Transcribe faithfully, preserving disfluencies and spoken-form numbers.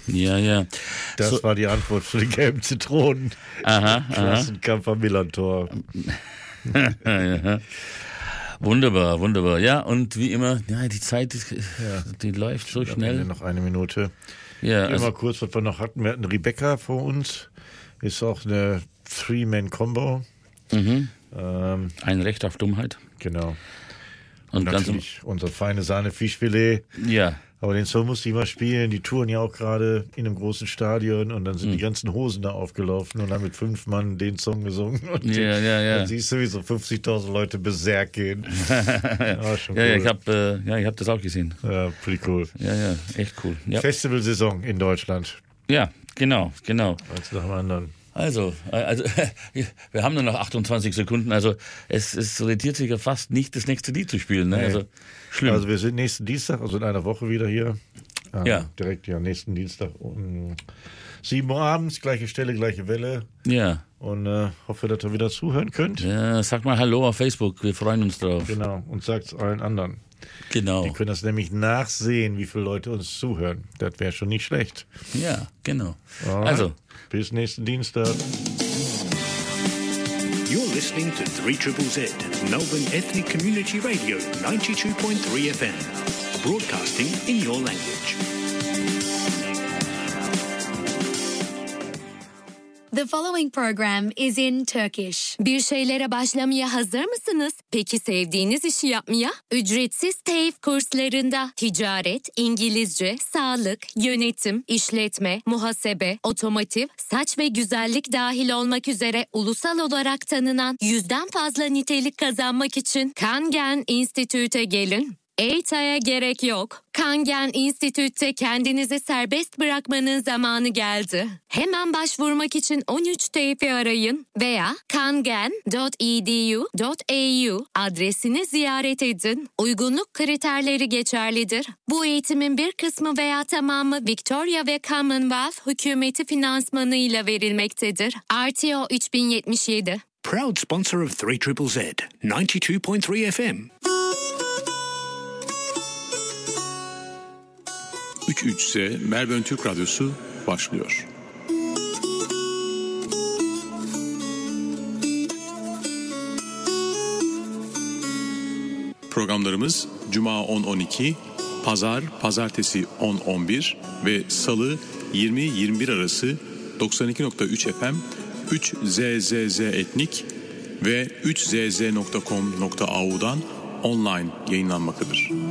Ja, ja. Das so. war die Antwort für die gelben Zitronen. Aha, Klassenkampf am Millantor. ja. Wunderbar, wunderbar. Ja, und wie immer, ja, die Zeit, die, ja. die läuft so schnell. Noch eine Minute. Ja, also, mal kurz, was wir noch hatten. Wir hatten Rebecca vor uns. Ist auch eine Three-Man-Combo. Mhm. Ähm, Ein Recht auf Dummheit. Genau. Und, und natürlich ganz unser feine Sahne-Fischfilet. Ja. Aber den Song musste ich mal spielen. Die touren ja auch gerade in einem großen Stadion und dann sind mhm. die ganzen Hosen da aufgelaufen und haben mit fünf Mann den Song gesungen. Und ja, ja, ja. Dann siehst du, wie so fünfzigtausend Leute berserk gehen. ja, schon ja, cool. ja, ich habe äh, ja, ich hab das auch gesehen. Ja, pretty cool. Ja, ja, echt cool. Ja. Festivalsaison in Deutschland. Ja, genau, genau. Eins nach dem anderen. Also, also wir haben nur noch achtundzwanzig Sekunden, also es, es rentiert sich ja fast nicht, das nächste Lied zu spielen. Ne? Nee. Also schlimm. Also wir sind nächsten Dienstag, also in einer Woche wieder hier. Ähm, ja. Direkt ja nächsten Dienstag um sieben Uhr abends, gleiche Stelle, gleiche Welle. Ja. Und äh, hoffe, dass ihr wieder zuhören könnt. Ja, sag mal Hallo auf Facebook, wir freuen uns drauf. Genau, und sagt es allen anderen. Genau. Die können das nämlich nachsehen, wie viele Leute uns zuhören. Das wäre schon nicht schlecht. Ja, genau. Alright. Also. Bis nächsten Dienstag. You're listening to three Z Z, Melbourne Ethnic Community Radio, ninety-two point three F M. Broadcasting in your language. The following program is in Turkish. Bir şeylere başlamaya hazır mısınız? Peki sevdiğiniz işi yapmaya? Ücretsiz TEİF kurslarında ticaret, İngilizce, sağlık, yönetim, işletme, muhasebe, otomotiv, saç ve güzellik dahil olmak üzere ulusal olarak tanınan yüzden fazla nitelik kazanmak için Kangen Institute'e gelin. Eğitaya gerek yok. Kangen Institute'te kendinizi serbest bırakmanın zamanı geldi. Hemen başvurmak için on üç TEİF'i arayın veya kangen dot e d u dot a u adresini ziyaret edin. Uygunluk kriterleri geçerlidir. Bu eğitimin bir kısmı veya tamamı Victoria ve Commonwealth hükümeti finansmanıyla verilmektedir. R T O üç bin yetmiş yedi. Proud sponsor of three Z Z, ninety-two point three F M. üç üç Z Melbourne Türk Radyosu başlıyor. Programlarımız Cuma on on iki, Pazar, Pazartesi on on bir ve Salı yirmi yirmi bir arası doksan iki nokta üç F M, üç Z Z Z Etnik ve üç z z nokta com nokta a u'dan online yayınlanmaktadır.